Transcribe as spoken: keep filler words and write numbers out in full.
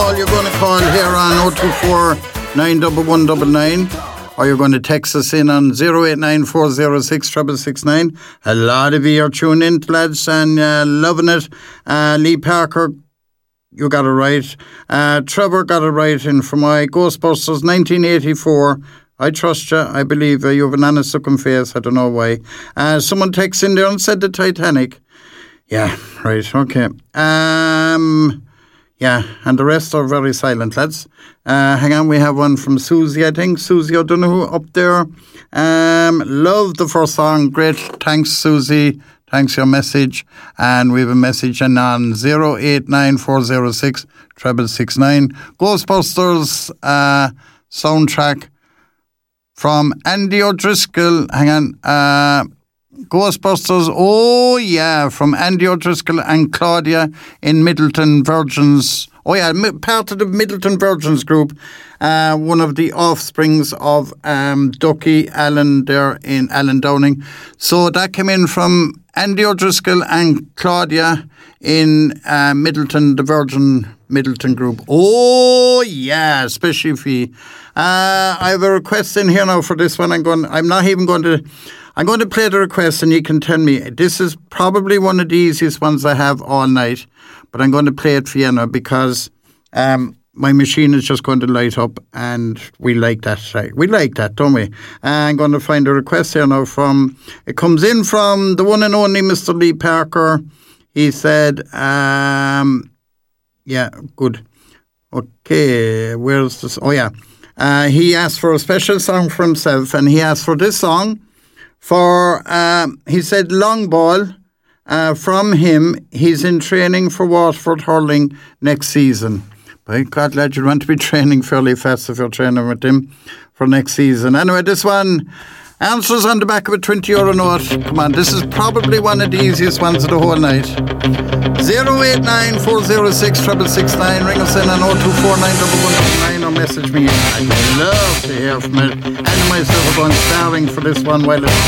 call, you're going to call here on oh two four, nine one one nine nine, or you're going to text us in on oh eight nine four oh six six six nine. A lot of you are tuning in, lads, and uh, loving it. Uh, Lee Parker, you got it right. Uh, Trevor got it right in from my Ghostbusters nineteen eighty-four. I trust you. I believe you. You have an honest looking face. I don't know why. Uh, someone texts in there and said the Titanic. Yeah, right. Okay. Um, yeah, and the rest are very silent, lads. Uh, hang on, we have one from Susie, I think. Susie O'Donoghue up there. Um, love the first song. Great. Thanks, Susie. Thanks for your message. And we have a message in on oh eight nine four oh six six six nine. Ghostbusters uh, soundtrack from Andy O'Driscoll. Hang on. Uh, Ghostbusters, oh yeah, from Andy O'Driscoll and Claudia in Middleton Virgins. Oh yeah, part of the Middleton Virgins group. Uh, one of the offsprings of um, Ducky Allen there in Alan Downing. So that came in from Andy O'Driscoll and Claudia in uh, Middleton, the Virgin Middleton group. Oh yeah, especially for you. Uh, I have a request in here now for this one. I'm going. I'm not even going to. I'm going to play the request, and you can tell me. This is probably one of the easiest ones I have all night, but I'm going to play it for you now because um, my machine is just going to light up, and we like that. Right? We like that, don't we? Uh, I'm going to find a request here now from. It comes in from the one and only Mister Lee Parker. He said, um, "Yeah, good. Okay, where's this? Oh yeah." Uh, he asked for a special song for himself, and he asked for this song for, uh, he said, long ball uh, from him. He's in training for Waterford hurling next season. By God, lad, you'd want to be training fairly fast if you're training with him for next season. Anyway, this one answers on the back of a twenty euro note. Come on, this is probably one of the easiest ones of the whole night. oh eight nine four oh six six six nine. Ring us in on oh two four nine one one nine or message me. I'd love to hear from it. And myself are going starving for this one while it's